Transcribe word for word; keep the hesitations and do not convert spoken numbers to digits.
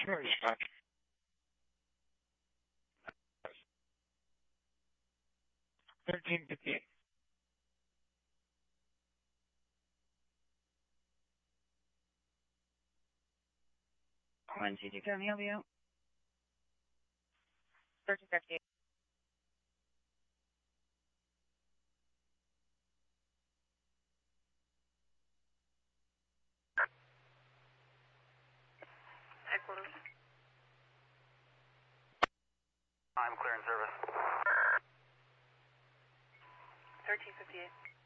thirteen fifty-eight. One, two, two, can I help you? thirteen fifty-eight. Headquarters. I'm clearing service. thirteen fifty-eight.